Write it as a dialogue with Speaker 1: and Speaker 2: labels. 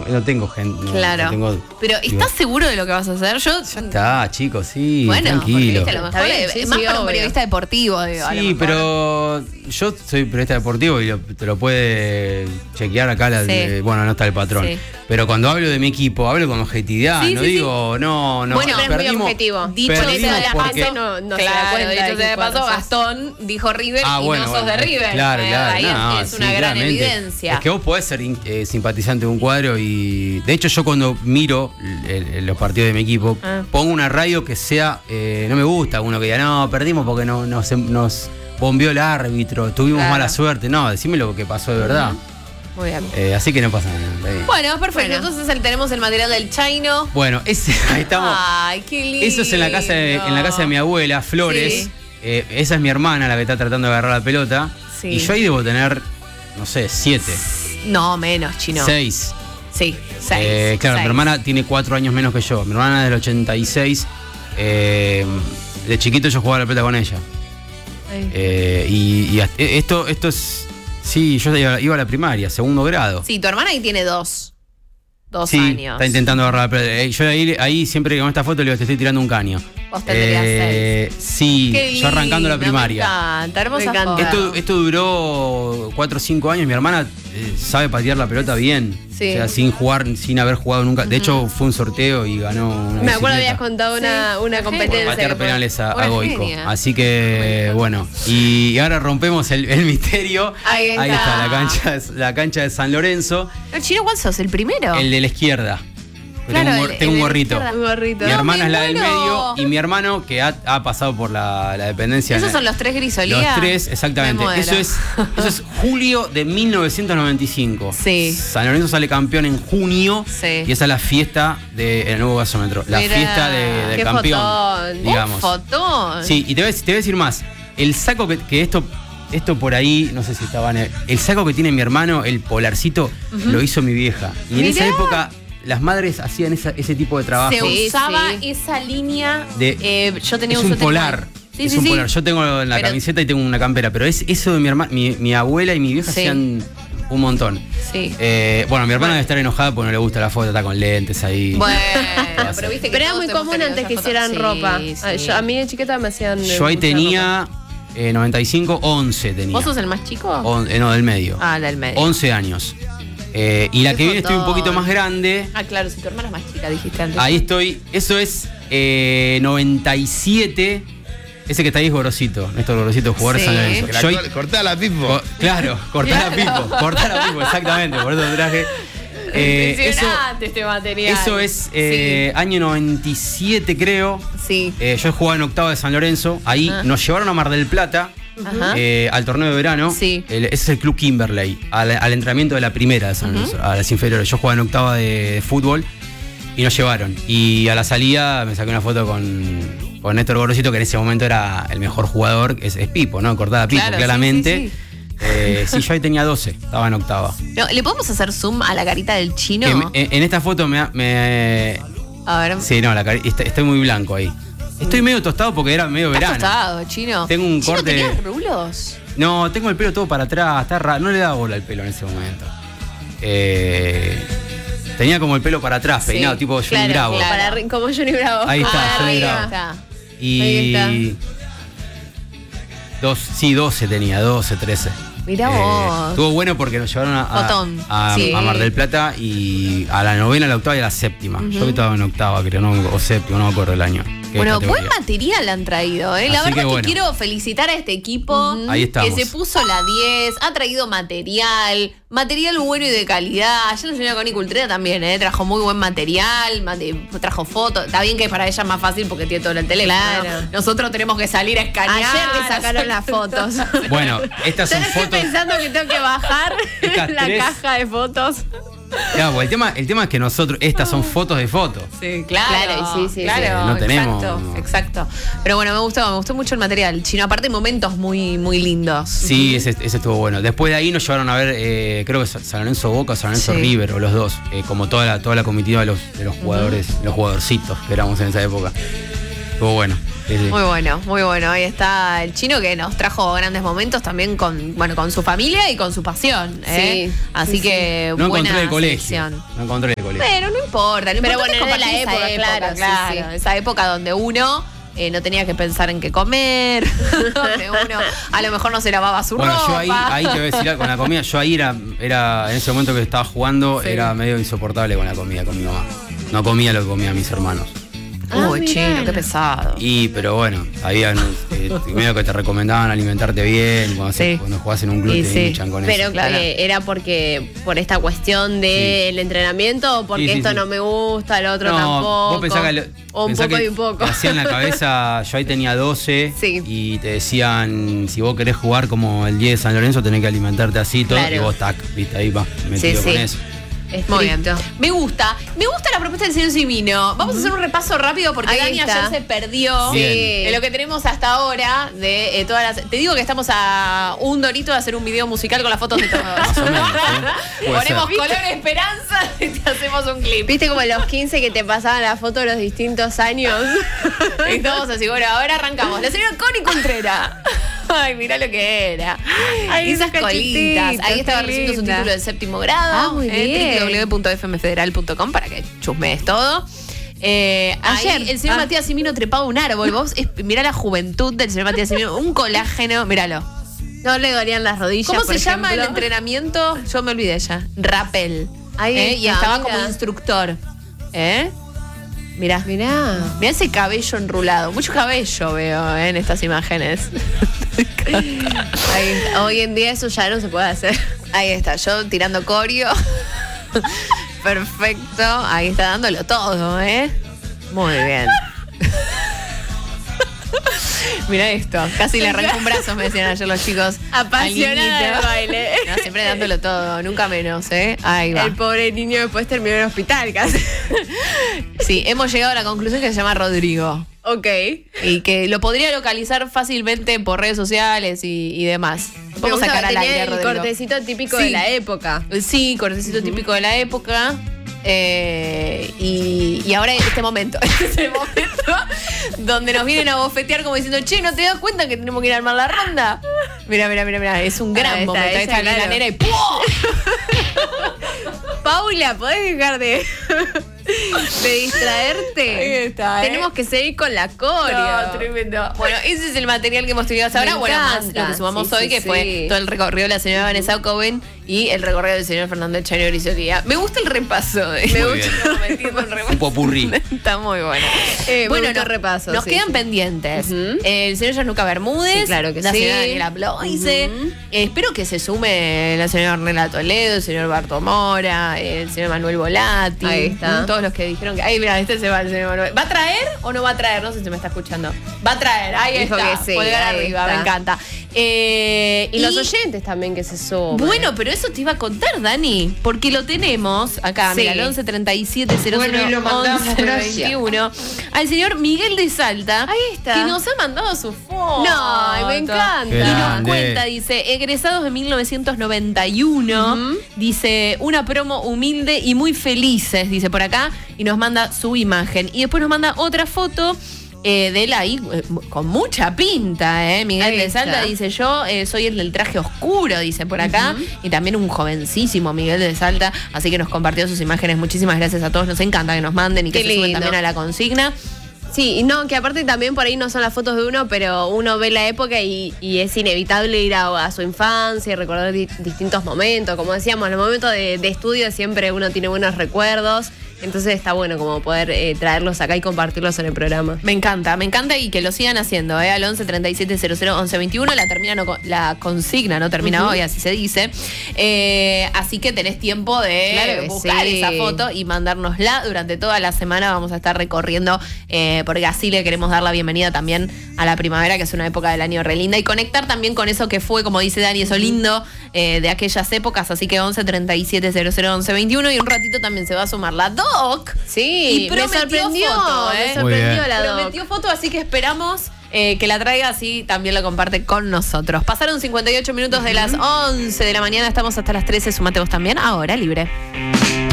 Speaker 1: no tengo gente.
Speaker 2: Claro.
Speaker 1: No tengo,
Speaker 2: pero ¿estás seguro de lo que vas a hacer? Yo.
Speaker 1: Ya está, chicos, sí,
Speaker 2: bueno,
Speaker 1: tranquilo.
Speaker 2: Porque, a lo mejor más para un periodista deportivo. Digo,
Speaker 1: Sí, pero yo soy periodista deportivo y te lo puede chequear acá. Bueno, no está el patrón. Sí. Pero cuando hablo de mi equipo, hablo con objetividad. No digo, no.
Speaker 2: Bueno,
Speaker 3: pero es muy objetivo.
Speaker 2: Dicho sea de paso,
Speaker 3: no claro,
Speaker 2: se da cuenta. Dicho sea de paso, Gastón dijo River y no sos de River.
Speaker 1: Claro.
Speaker 2: Ahí es una gran evidencia.
Speaker 1: Es que vos podés ser simpatizante de un cuadro y... De hecho, yo cuando miro los partidos de mi equipo, pongo una radio que sea... no me gusta uno que diga, no, perdimos porque nos bombeó el árbitro, tuvimos mala suerte. No, decime lo que pasó de verdad.
Speaker 2: Muy bien.
Speaker 1: Así que no pasa nada.
Speaker 2: Bueno, perfecto. Entonces tenemos el material del Chino.
Speaker 1: Bueno, ahí estamos.
Speaker 2: Ay, qué lindo.
Speaker 1: Eso es en la casa de mi abuela, Flores. Sí. Esa es mi hermana, la que está tratando de agarrar la pelota. Sí. Y yo ahí debo tener, no sé, 7.
Speaker 2: No, menos, Chino.
Speaker 1: 6.
Speaker 2: Sí, 6.
Speaker 1: Claro, mi hermana tiene 4 años menos que yo. Mi hermana es del 86. De chiquito yo jugaba la pelota con ella. Y esto es... Sí, yo iba a la primaria, segundo grado.
Speaker 2: Sí, tu hermana ahí tiene 2
Speaker 1: sí,
Speaker 2: años.
Speaker 1: Está intentando agarrar la pelota. Yo ahí siempre con esta foto le digo, te estoy tirando un caño.
Speaker 2: Vos tendrías 6.
Speaker 1: Sí,
Speaker 2: qué
Speaker 1: yo arrancando la primaria.
Speaker 2: Me encanta, hermosa foto.
Speaker 1: Esto duró 4 o 5 años. Mi hermana sabe patear la pelota bien. Sí. O sea, sin haber jugado nunca. De hecho, fue un sorteo y ganó una
Speaker 3: Me acuerdo habías contado una competencia.
Speaker 1: Por patear penales a Goico. Genia. Así que, bueno. Y ahora rompemos el misterio. Ahí está la cancha de San Lorenzo.
Speaker 2: ¿El Chino cuál sos? ¿El primero?
Speaker 1: El de la izquierda. Claro, tengo un gorrito. Mi hermana es la del medio y mi hermano que ha pasado por la dependencia.
Speaker 2: ¿Esos son los 3 Grisolía?
Speaker 1: Los 3, exactamente. Eso es julio de 1995.
Speaker 2: Sí.
Speaker 1: San Lorenzo sale campeón en junio. Sí. Y esa es la fiesta del nuevo gasómetro. La fiesta del campeón.
Speaker 2: Fotón.
Speaker 1: Digamos.
Speaker 2: Fotón.
Speaker 1: Sí, y te voy a decir más. El saco que esto por ahí, no sé si estaban. El saco que tiene mi hermano, el polarcito, lo hizo mi vieja. Y en esa época las madres hacían ese tipo de trabajo.
Speaker 2: Se usaba esa línea yo tenía un
Speaker 1: polar. Es un polar. Yo tengo la camiseta y tengo una campera, pero es eso de mi hermana, mi abuela y mi vieja hacían un montón.
Speaker 2: Sí.
Speaker 1: Bueno, mi hermana debe estar enojada porque no le gusta la foto, está con lentes ahí.
Speaker 2: Bueno, pero viste que
Speaker 3: pero era muy común antes que hicieran ropa.
Speaker 2: Sí.
Speaker 3: A mí de chiquita me hacían.
Speaker 1: Yo ahí tenía 95, 11 tenía.
Speaker 2: ¿Vos sos el más chico?
Speaker 1: No, del medio.
Speaker 2: Ah, del medio.
Speaker 1: 11 años. Y la que viene estoy un poquito más grande.
Speaker 2: Ah, claro, si tu hermana es más chica, dijiste antes.
Speaker 1: Ahí estoy. Eso es 97. Ese que está ahí es Gorosito. Néstor Gorosito, jugador de San Lorenzo.
Speaker 4: Cortá la Pipo.
Speaker 1: Claro, cortá la Pipo, exactamente. Por eso traje.
Speaker 2: Impresionante este material.
Speaker 1: Eso es año 97, creo.
Speaker 2: Sí.
Speaker 1: Yo jugaba en octavo de San Lorenzo. Ahí nos llevaron a Mar del Plata. Al torneo de verano.
Speaker 2: Sí.
Speaker 1: Ese es el Club Kimberley, al entrenamiento de la primera de San Lorenzo, a las inferiores. Yo jugaba en octava de fútbol y nos llevaron. Y a la salida me saqué una foto con Néstor Gorosito, que en ese momento era el mejor jugador. Es Pipo, ¿no? Cortada Pipo, claro, claramente. Sí, yo ahí tenía 12, estaba en octava.
Speaker 2: No, ¿le podemos hacer zoom a la carita del Chino?
Speaker 1: En esta foto
Speaker 2: A ver.
Speaker 1: Sí, no, estoy muy blanco ahí. Estoy medio tostado porque era medio verano.
Speaker 2: Tostado, Chino.
Speaker 1: Tengo un corte.
Speaker 2: ¿Tenías rulos?
Speaker 1: No, tengo el pelo todo para atrás, está raro. No le daba bola al pelo en ese momento. Tenía como el pelo para atrás, peinado, tipo Johnny Bravo.
Speaker 2: Claro.
Speaker 3: Como Johnny Bravo.
Speaker 1: Ahí está, Johnny Bravo.
Speaker 2: Está.
Speaker 1: Y 12 tenía, 12, 13.
Speaker 2: Mirá vos.
Speaker 1: Estuvo bueno porque nos llevaron a Mar del Plata y a la novena, a la octava y a la séptima. Yo que estaba en octava, creo, o séptima, no me acuerdo el año.
Speaker 2: Bueno, buen material han traído, ¿eh? La verdad que quiero felicitar a este equipo que se puso la 10, ha traído material bueno y de calidad. Ya la señora Connie Cultrera también, trajo muy buen material, trajo fotos. Está bien que para ella es más fácil porque tiene todo el teléfono. Claro. ¿No? Nosotros tenemos que salir a escanear.
Speaker 3: Ayer le sacaron las fotos.
Speaker 1: Bueno, estas son fotos.
Speaker 3: Estoy pensando que tengo que bajar la caja de fotos.
Speaker 1: Claro, el tema es que estas son fotos de fotos.
Speaker 2: Sí, claro. Claro,
Speaker 1: no tenemos.
Speaker 2: Exacto. Pero bueno, me gustó mucho el material. Chino, aparte momentos muy, muy lindos.
Speaker 1: Sí, ese estuvo bueno. Después de ahí nos llevaron a ver, creo que San Lorenzo Boca o San Lorenzo River, o los dos. Como toda la comitiva de los jugadores, los jugadorcitos que éramos en esa época. Estuvo bueno.
Speaker 2: Sí. Muy bueno. Ahí está el chino que nos trajo grandes momentos también con su familia y con su pasión. Sí. Así que
Speaker 1: no
Speaker 2: buena
Speaker 1: encontré el colegio.
Speaker 2: selección.
Speaker 1: No encontré el colegio.
Speaker 2: Pero no importa.
Speaker 3: Pero bueno, es de la época, claro.
Speaker 2: Esa época donde uno no tenía que pensar en qué comer, donde uno a lo mejor no se lavaba su ropa.
Speaker 1: Yo ahí te voy a decir con la comida, yo ahí era en ese momento que estaba jugando, era medio insoportable con la comida con mi mamá. No comía lo que comían mis hermanos.
Speaker 2: Uy, chino, qué pesado.
Speaker 1: Pero bueno, había medio que te recomendaban alimentarte bien cuando jugás en un club te luchan con
Speaker 3: eso.
Speaker 1: Pero
Speaker 3: claro. ¿Era por esta cuestión del entrenamiento o porque esto no me gusta, el otro tampoco?
Speaker 1: Vos pensás
Speaker 3: o un poco y un poco.
Speaker 1: Te hacían la cabeza, yo ahí tenía 12 y te decían, si vos querés jugar como el 10 de San Lorenzo tenés que alimentarte así todo, y vos viste, ahí va, metido con eso.
Speaker 2: Muy bien. Me gusta la propuesta del señor Simino. Vamos a hacer un repaso rápido porque Dani ayer se perdió de lo que tenemos hasta ahora de todas las. Te digo que estamos a un dorito de hacer un video musical con las fotos de todos.
Speaker 1: Más o menos,
Speaker 2: Ponemos color esperanza y te hacemos un clip.
Speaker 3: ¿Viste como los 15 que te pasaban la foto de los distintos años?
Speaker 2: Y todos así, bueno, ahora arrancamos. La señora Connie Contreras. Ay, mirá lo que era.
Speaker 3: Ay, esas colitas.
Speaker 2: Ahí estaba recibiendo su título de 7º grado.
Speaker 3: Muy bien.
Speaker 2: www.fmfederal.com para que chusmees todo. Ayer el señor Matías Simino trepaba un árbol. Vos mirá la juventud del señor Matías Simino. Un colágeno, míralo.
Speaker 3: No le dolían las rodillas.
Speaker 2: ¿Cómo se llama el entrenamiento? Yo me olvidé ya. Rappel. Y estaba como instructor. Mirá ese cabello enrulado. Mucho cabello veo en estas imágenes.
Speaker 3: Hoy en día eso ya no se puede hacer.
Speaker 2: Ahí está, yo tirando coreo. Perfecto. Ahí está dándolo todo, Muy bien. Mira esto, casi le arrancó un brazo, me decían ayer los chicos.
Speaker 3: Apasionada del baile.
Speaker 2: No, siempre dándolo todo, nunca menos, Ahí va.
Speaker 3: El pobre niño después terminó en el hospital casi.
Speaker 2: Sí, hemos llegado a la conclusión que se llama Rodrigo.
Speaker 3: Ok.
Speaker 2: Y que lo podría localizar fácilmente por redes sociales y demás. Vamos a sacar al aire, Rodrigo.
Speaker 3: El cortecito típico de la época.
Speaker 2: Sí, cortecito típico de la época. Y ahora en este momento es el momento donde nos vienen a bofetear como diciendo, che, ¿no te das cuenta que tenemos que ir a armar la ronda? Mira, es un gran momento. Ahí está la nena y ¡pum!
Speaker 3: Paula, ¿podés dejar de distraerte?
Speaker 2: Ahí está,
Speaker 3: Tenemos que seguir con la coreo.
Speaker 2: No, tremendo. Bueno, ese es el material que hemos tenido hasta ahora. Bueno, más lo que sumamos hoy, que fue todo el recorrido de la señora Vanessa Coben y el recorrido del señor Fernando Chano Brizolia. Me gusta el repaso. Me gusta
Speaker 1: un popurrí.
Speaker 2: Está muy bueno.
Speaker 3: Bueno, nos
Speaker 2: quedan pendientes. El señor Gianluca Bermúdez.
Speaker 3: Claro que
Speaker 2: la señora Daniela Bloise. Espero que se sume la señora Ornella Toledo, el señor Barto Mora, el señor Manuel Volati.
Speaker 3: Ahí está.
Speaker 2: Todos los que dijeron que. Ay, mira, se va el señor Manuel. ¿Va a traer o no va a traer? No sé si me está escuchando. Va a traer. Ahí
Speaker 3: dijo
Speaker 2: está.
Speaker 3: Que sí,
Speaker 2: Pulgar arriba, me encanta.
Speaker 3: Y los oyentes también que se suman.
Speaker 2: Bueno, pero eso te iba a contar, Dani, porque lo tenemos acá, mira, el 11 37 00 11 21. Al señor Miguel de Salta.
Speaker 3: Ahí está.
Speaker 2: Que nos ha mandado su foto.
Speaker 3: No, me encanta.
Speaker 2: Y nos cuenta, dice, egresados de 1991, dice, una promo humilde y muy felices, dice por acá, y nos manda su imagen. Y después nos manda otra foto de él ahí con mucha pinta, Miguel de Salta dice, yo soy el del traje oscuro, dice por acá, y también un jovencísimo Miguel de Salta, así que nos compartió sus imágenes. Muchísimas gracias a todos, nos encanta que nos manden y que se suben también a la consigna.
Speaker 3: Sí, y no, que aparte también por ahí no son las fotos de uno, pero uno ve la época y es inevitable ir a su infancia y recordar distintos momentos. Como decíamos, los momentos de estudio siempre uno tiene buenos recuerdos. Entonces está bueno como poder traerlos acá y compartirlos en el programa.
Speaker 2: Me encanta y que lo sigan haciendo, al 11 37 00 11 21. La consigna no termina hoy, así se dice. Así que tenés tiempo de buscar esa foto y mandárnosla. Durante toda la semana vamos a estar recorriendo, porque así le queremos dar la bienvenida también a la primavera, que es una época del año re linda, y conectar también con eso que fue, como dice Dani, eso lindo de aquellas épocas. Así que 11 37 00 11 21, y un ratito también se va a sumar la Doc.
Speaker 3: Sí,
Speaker 2: y me sorprendió foto,
Speaker 3: me sorprendió la Doc.
Speaker 2: Prometió foto, así que esperamos que la traiga, así también la comparte con nosotros. Pasaron 58 minutos de las 11 de la mañana, estamos hasta las 13. Sumate vos también, ahora libre.